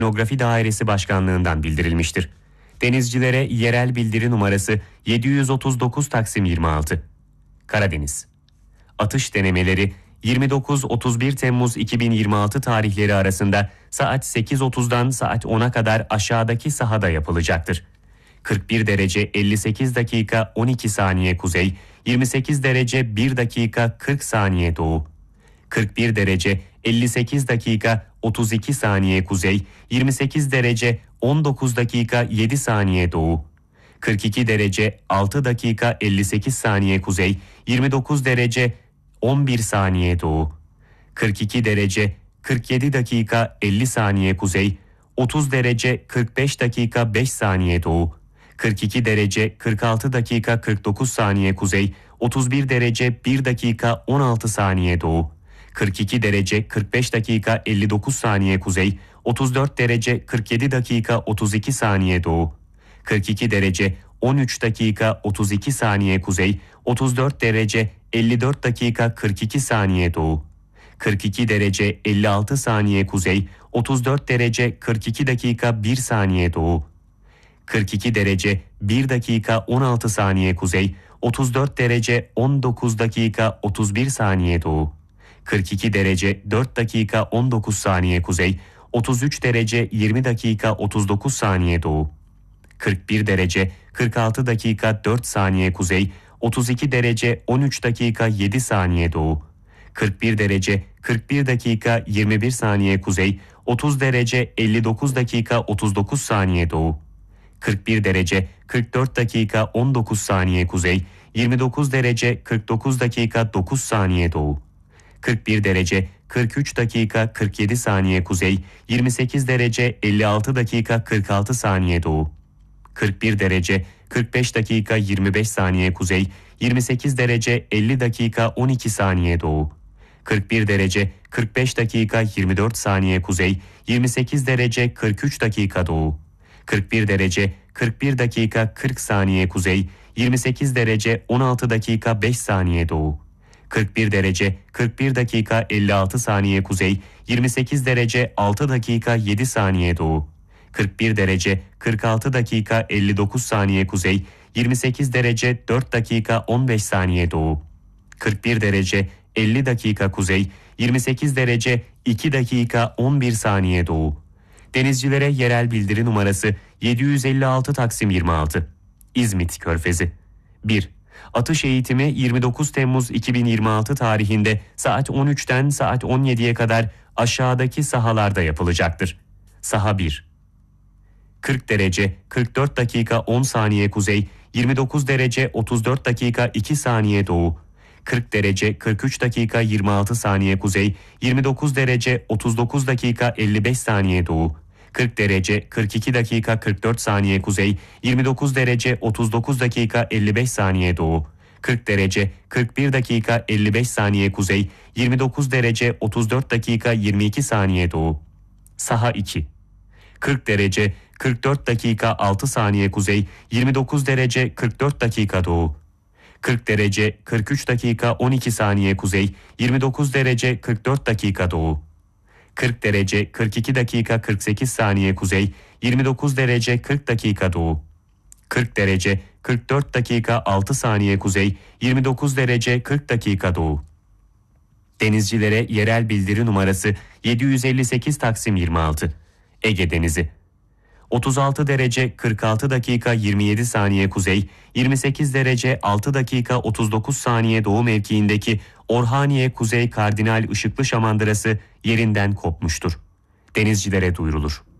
Oşinografi Dairesi Başkanlığından bildirilmiştir. Denizcilere yerel bildiri numarası 739 Taksim 26. Karadeniz. Atış denemeleri 29-31 Temmuz 2026 tarihleri arasında saat 8.30'dan saat 10'a kadar aşağıdaki sahada yapılacaktır. 41 derece 58 dakika 12 saniye kuzey, 28 derece 1 dakika 40 saniye doğu. 41 derece 58 dakika 32 saniye kuzey, 28 derece 19 dakika 7 saniye doğu. 42 derece 6 dakika 58 saniye kuzey, 29 derece 11 saniye doğu. 42 derece 47 dakika 50 saniye kuzey, 30 derece 45 dakika 5 saniye doğu. 42 derece 46 dakika 49 saniye kuzey, 31 derece 1 dakika 16 saniye doğu. 42 derece 45 dakika 59 saniye kuzey, 34 derece 47 dakika 32 saniye doğu. 42 derece 13 dakika 32 saniye kuzey, 34 derece 54 dakika 42 saniye doğu. 42 derece 56 saniye kuzey, 34 derece 42 dakika 1 saniye doğu. 42 derece 1 dakika 16 saniye kuzey, 34 derece 19 dakika 31 saniye doğu. 42 derece 4 dakika 19 saniye kuzey, 33 derece 20 dakika 39 saniye doğu. 41 derece 46 dakika 4 saniye kuzey, 32 derece 13 dakika 7 saniye doğu. 41 derece 41 dakika 21 saniye kuzey, 30 derece 59 dakika 39 saniye doğu. 41 derece 44 dakika 19 saniye kuzey, 29 derece 49 dakika 9 saniye doğu. 41 derece 43 dakika 47 saniye kuzey, 28 derece 56 dakika 46 saniye doğu. 41 derece 45 dakika 25 saniye kuzey, 28 derece 50 dakika 12 saniye doğu. 41 derece 45 dakika 24 saniye kuzey, 28 derece 43 dakika doğu. 41 derece 41 dakika 40 saniye kuzey, 28 derece 16 dakika 5 saniye doğu. 41 derece 41 dakika 56 saniye kuzey, 28 derece 6 dakika 7 saniye doğu. 41 derece 46 dakika 59 saniye kuzey, 28 derece 4 dakika 15 saniye doğu. 41 derece 50 dakika kuzey, 28 derece 2 dakika 11 saniye doğu. Denizcilere yerel bildiri numarası 756 Taksim 26. İzmit Körfezi. 1. Atış eğitimi 29 Temmuz 2026 tarihinde saat 13'ten saat 17'ye kadar aşağıdaki sahalarda yapılacaktır. Saha 1. 40 derece 44 dakika 10 saniye kuzey, 29 derece 34 dakika 2 saniye doğu. 40 derece 43 dakika 26 saniye kuzey, 29 derece 39 dakika 55 saniye doğu. 40 derece 42 dakika 44 saniye kuzey, 29 derece 39 dakika 55 saniye doğu. 40 derece 41 dakika 55 saniye kuzey, 29 derece 34 dakika 22 saniye doğu. Saha 2. 40 derece 44 dakika 6 saniye kuzey, 29 derece 44 dakika doğu. 40 derece 43 dakika 12 saniye kuzey, 29 derece 44 dakika doğu. 40 derece 42 dakika 48 saniye kuzey, 29 derece 40 dakika doğu. 40 derece 44 dakika 6 saniye kuzey, 29 derece 40 dakika doğu. Denizcilere yerel bildiri numarası 758 Taksim 26. Ege Denizi. 36 derece 46 dakika 27 saniye kuzey, 28 derece 6 dakika 39 saniye doğu mevkiindeki Orhaniye Kuzey Kardinal Işıklı Şamandırası yerinden kopmuştur. Denizcilere duyurulur.